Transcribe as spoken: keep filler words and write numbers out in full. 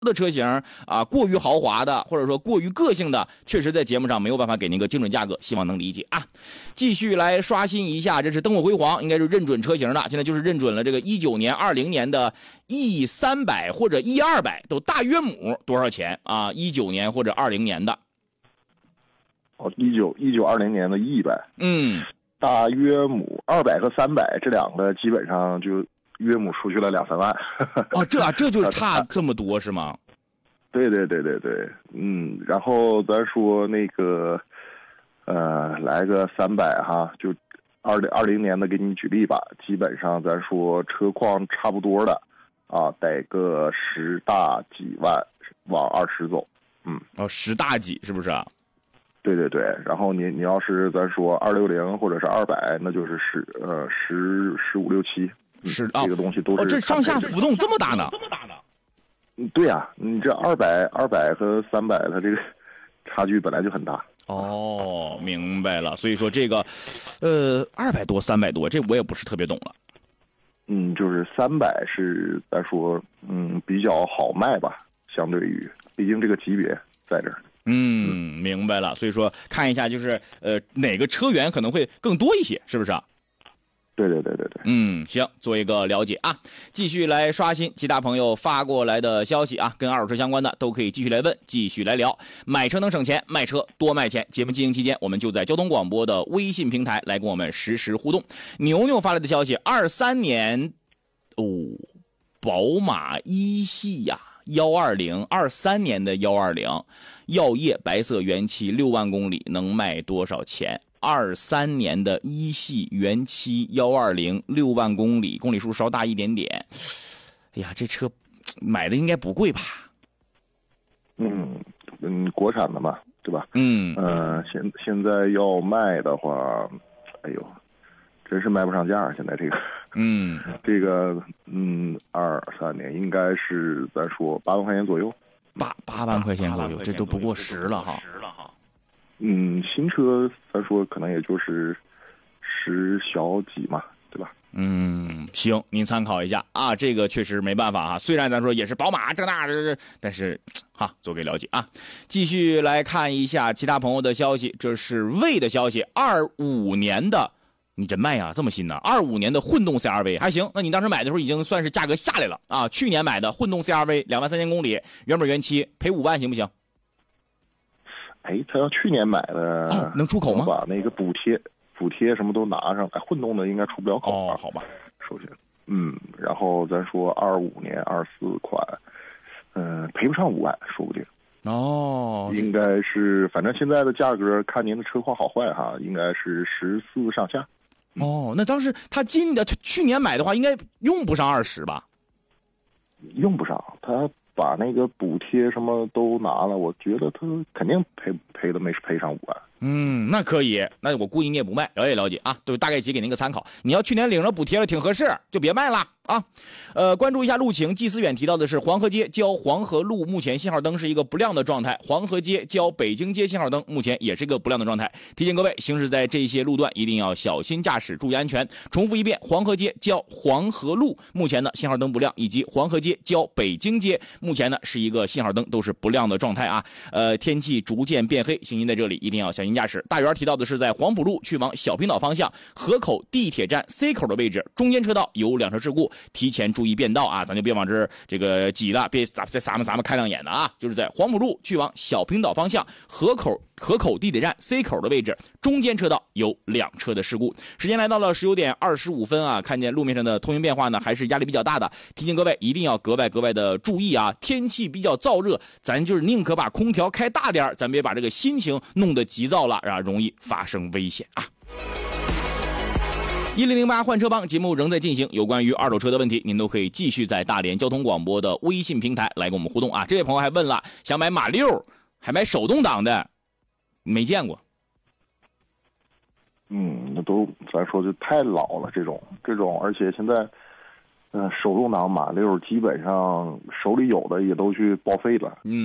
的车型啊，过于豪华的，或者说过于个性的，确实在节目上没有办法给您个精准价格，希望能理解啊。继续来刷新一下，这是灯火辉煌，应该是认准车型的，现在就是认准了这个一九年、二零年的 E 三百或者 E 二百，都大约母多少钱啊？一九年或者二零年的。 哦，一九一九二零年的 E 一百， 嗯， 大约母二百和三百这两个基本上就约母出去了两三万。 哦，这啊，这就差这么多是吗？ 对对对对对，嗯，然后咱说那个，呃，来个三百哈，就二零二零年的给你举例吧，基本上咱说车况差不多的，啊，得个十大几万往二十走，嗯， 哦，十大几是不是啊？ 对对对，然后你你要是咱说二六零或者是二百，那就是十呃十十五六七， 是啊， 这个东西都是哦，这上下浮动这么大呢？ 这么大呢？嗯，对呀、啊，你这二百二百和三百，它这个差距本来就很大。 哦，明白了。所以说这个，呃，二百多、三百多，这我也不是特别懂了。 嗯，就是三百是咱说，嗯，比较好卖吧，相对于，毕竟这个级别在这儿。 嗯，明白了。所以说看一下，就是呃，哪个车源可能会更多一些，是不是啊？ 对对对对对， 嗯，行，做一个了解啊。继续来刷新其他朋友发过来的消息啊，跟二手车相关的都可以继续来问，继续来聊。买车能省钱，卖车多卖钱。节目进行期间，我们就在交通广播的微信平台来跟我们实时互动。牛牛发来的消息，二三年哦，宝马一系呀、啊，幺二零，二三年的幺二零，耀夜白色原漆，六万公里，能卖多少钱？二三年的一系原漆幺二零，六万公里，公里数稍大一点点。哎呀，这车买的应该不贵吧？ 嗯嗯，国产的嘛，对吧？ 嗯呃，现现在要卖的话，哎呦，真是卖不上价。现在这个， 嗯， 这个嗯，二三年应该是咱说八万块钱左右， 八八万块钱左右，这都不过十了哈。 嗯，新车咱说可能也就是十小几嘛，对吧？ 嗯，行，您参考一下啊，这个确实没办法啊。虽然咱说也是宝马这那这，但是哈，做个了解啊。继续来看一下其他朋友的消息，这是魏的消息，二五年的，你真卖呀，这么新呢？二五年的混动 C R V 还行，那你当时买的时候已经算是价格下来了啊。去年买的混动 C R V 两万三千公里，原本原漆，赔五万行不行？ 哎，他要去年买的、 哦，能出口吗？ 把那个补贴、补贴什么都拿上来，混动的应该出不了口。 哦，好吧。 首先，嗯，然后咱说二五年二四款，嗯、呃，赔不上五万，说不定。 哦， 应该是，反正现在的价格看您的车况好坏哈，应该是十四上下。 嗯、哦，那当时他今的去年买的话，应该用不上二十吧？ 用不上，他。把那个补贴什么都拿了，我觉得他肯定赔赔的没赔上五万。 嗯，那可以，那我估计你也不卖，了解了解啊，都大概齐给您个参考。你要去年领着补贴了，挺合适，就别卖了啊。呃，关注一下路情，季思远提到的是黄河街交黄河路目前信号灯是一个不亮的状态，黄河街交北京街信号灯目前也是一个不亮的状态。提醒各位，行驶在这些路段一定要小心驾驶，注意安全。重复一遍，黄河街交黄河路目前呢信号灯不亮，以及黄河街交北京街目前呢是一个信号灯都是不亮的状态啊。呃，天气逐渐变黑，行经在这里一定要小心驾驶。大元提到的是在黄埔路去往小平岛方向河口地铁站 C 口的位置，中间车道有两车事故，提前注意变道啊，咱就别往这儿这个挤了，别咱咱们咱们开亮眼的啊，就是在黄埔路去往小平岛方向河口河口地铁站 C 口的位置，中间车道有两车的事故。时间来到了十九点二十五分啊，看见路面上的通行变化呢，还是压力比较大的，提醒各位一定要格外格外的注意啊。天气比较燥热，咱就是宁可把空调开大点，咱别把这个心情弄得急躁了，啊，容易发生危险啊。一零零八换车帮节目仍在进行，有关于二手车的问题，您都可以继续在大连交通广播的微信平台来跟我们互动啊。这位朋友还问了，想买马六，还买手动挡的，没见过。 嗯，那都咱说就太老了，这种这种，而且现在，嗯、呃，手动挡马六基本上手里有的也都去报废了。 嗯。